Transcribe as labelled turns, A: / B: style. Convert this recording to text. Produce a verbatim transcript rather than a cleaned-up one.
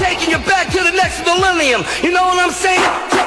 A: taking you back to the next millennium. You know what I'm saying?